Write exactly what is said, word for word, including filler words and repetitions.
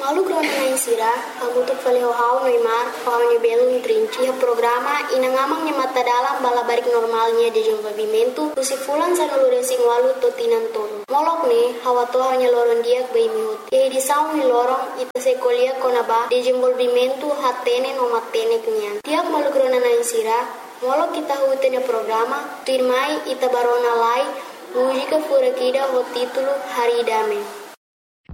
Malu grona na insira, hamutuk fale hau Neymar, hau ni belo trinci ha programa inangamang ni mata dalam bala barik normalnya de desenvolvimento, tusi fulan sa nulure sing walu totinan tolo. Molok ne, hawa to hanya loron diak bai mihut. E di saung ni lorong ita se kolia konaba de desenvolvimento hatene no matene kenyan. Tiak malu grona na insira, molok kita hutenya programa, tuirmai ita barona lai, música fura kida ho título Haridame.